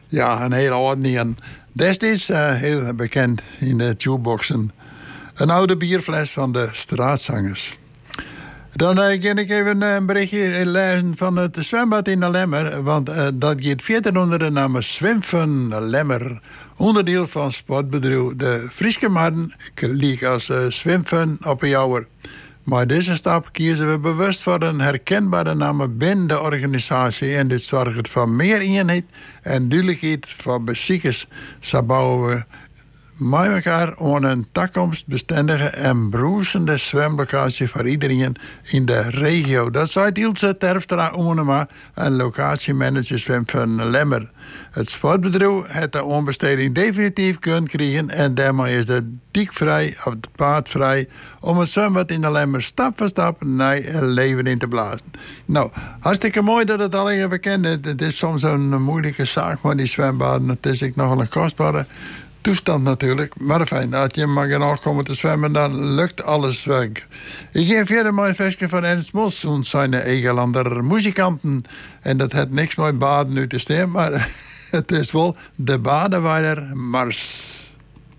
Ja, een heel oud niet. Destijds heel bekend in de jukeboxen. Een oude bierfles van de straatzangers. Dan ga ik even een berichtje lezen van het zwembad in de Lemmer. Want dat gaat verder onder de naam Zwemfen Lemmer. Onderdeel van sportbedrijf de Frieske Marden. Liek als Zwemfen op een jouwer. Maar deze stap kiezen we bewust voor een herkenbare naam binnen de organisatie. En dit zorgt voor meer eenheid en duidelijkheid voor bezoekers. Zo bouwen we met elkaar aan een toekomstbestendige en broesende zwemlocatie voor iedereen in de regio. Dat zei Ilse Terpstra Oenema, een locatiemanager zwem van Lemmer. Het sportbedrijf heeft de onbesteding definitief kunnen krijgen en daarmee is de dik vrij, of het paard vrij, om het zwembad in de Lemmer stap voor stap naar een leven in te blazen. Nou, hartstikke mooi dat het al even kennen. Het is soms een moeilijke zaak, maar die zwembaden, het is ook nogal een kostbare toestand natuurlijk. Maar fijn, als je maar genoeg komen te zwemmen, dan lukt alles weg. Ik geef verder mooi versje van Ernst Mos en zijn Egelander muzikanten. En dat heeft niks met baden uit te staan, maar het is wel de Badenweiler Mars.